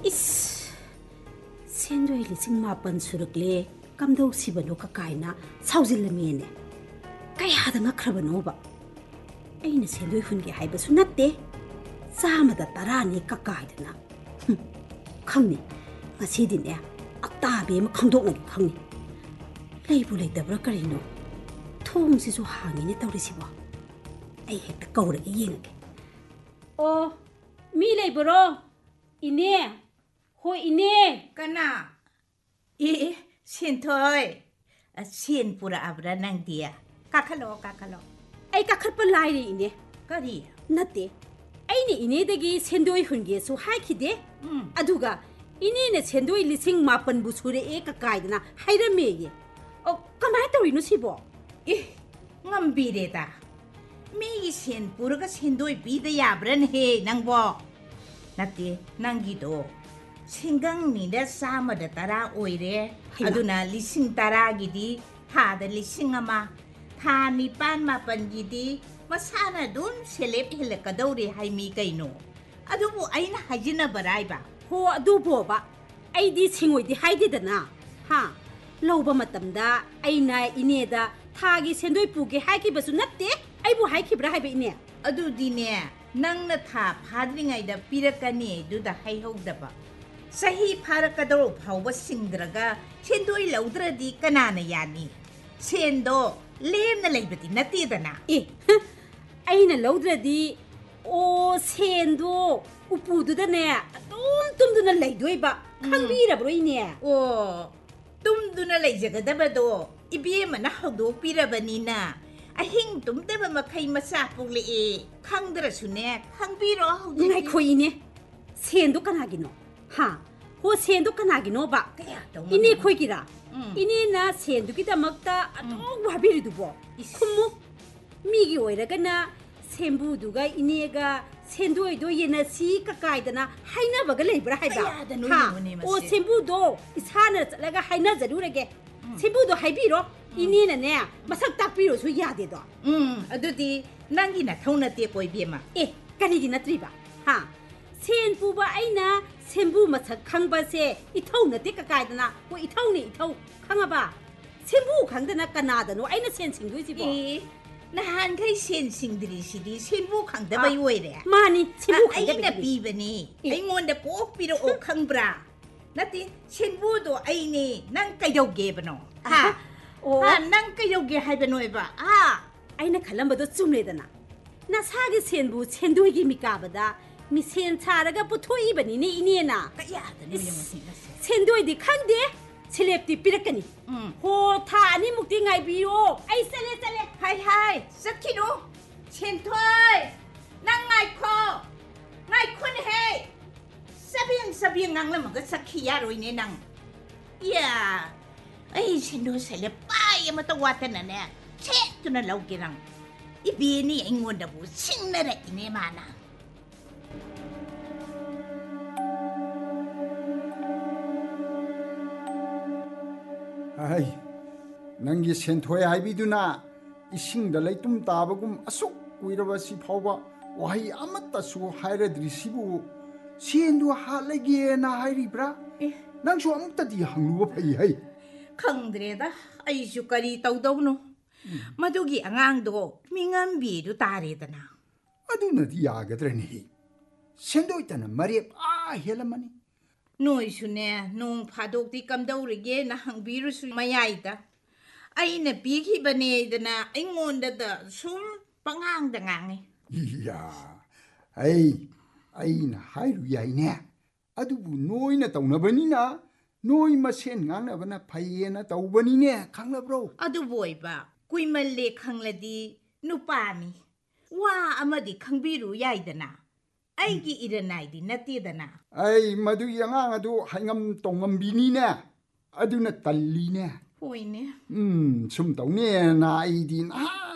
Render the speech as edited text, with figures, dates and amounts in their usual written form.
Is Sendoi lising mapan surukle kamdau sibano kakaina saujillamene kaya da ngakrabano ba aina sendoi hunge haibasu natte samada tarani kakaidana khangni ngasidine atabe ma khangdoknagi khangni leibu leidabra karino thong sisu hangine tawrisibo ai hekta kaurage yengage o mi leiboro ine hoi ine kana Shenthoi Shen pura abra nang dia kakalo ai kakhatpa laire ine kari natte aine ine dagi sendoi hunge su haikide aduga ine ne sendoi lising mapan bu sure e kakaidana hairame ye o kamai tawino sibo ngambireda mi Shen pura ka sendoi bida yabran he nangbo natte nangido Singang nida sama da tara oire aduna lising tara gidi hada lising ama tha nipan mapan gidi masana dun selep helakadawri haimi kaino adubu aina hajina baraiba ho adubo ba aidi singoi di haididana ha loba matamda aina ineda thagi sendoi puge haiki basu natte aibu haiki bra haibe ine adu dine nangna tha phadringaida pirakani duda haihogdaba Sahi parakadoro phawba singdraga sendoi laudradi kanana yani sendo lemna leibati natidana aina laudradi o sendo upududane tumduna leidoiba khangbirabro ine o tumduna leijagadabado ibiyemana hawdokpirabanina ahing tumdaba makai masa pugli khangdrasune khangbiro hawdi ngai khoine sendo kanagino ha ho sendo kanagino ba ini khoigira ini na sendo kidamakta adong wabiridubo khummu migi oiragana sembu duga inega sendoido yenasi kakaidana haina baga leibra haiba ha o sembu do isana laga haina zarurage sembu do haibiro inina ne masak takpiro su yade do adudi nangina thona te koibema kanigi natriba ha sen puba aina sembu masak khangba-se ithau na te kakaidana o ithau ni ithau khangaba sembu khangdana kanadano aina sen singduisibo nahan kai sen singdri sidi sembu khangdaba yoire mani sembu khangdaba aina pibani aingonda pok piro o khangbra nati sembu do aini nang kayauge bano ha nang kayauge haibano eba aina khalambado chumledana nasagi senbu sendoigi mikabada mi sen charaga puthoi bani ne inena sendoi di khangde selepti pirakani ho tha ani mukti ngai biro ai sale hai sakhino Shenthoi nang ngai khun he sabiang nang lam ga sakhiya roi ne nang ya ai sendo sele pai ama ta watana ne che tuna laugirang ibini ingonda bu singnare ine mana Ai, nangi Shenthoi haibiduna isingda leitum tabagum asuk kuiraba si phawba wahai amatta su hairadri sibu sendu halage na hairibra nangsu amta di hangluba phai hai khangdreda aisu kari tawdawno madugi angangdo mingambi du taredana aduna di yagadrani Sendoi tana marep helamani Noi sune nong phadok di kamdawrige na hangbirusu mayaida aina bigi bane dana aingonda da sum pangang da ngangi ya aina hairu yaine adubu noina tawnabanina noi masen nganabana phayena tawbanine khanglabro adu boiba kuimalle khangladi nupani wa amadi khangbiru yaidana aigi iranai di natidana ai madu yangang adu haingam tongambinine aduna talline hoine sum tawne na ai din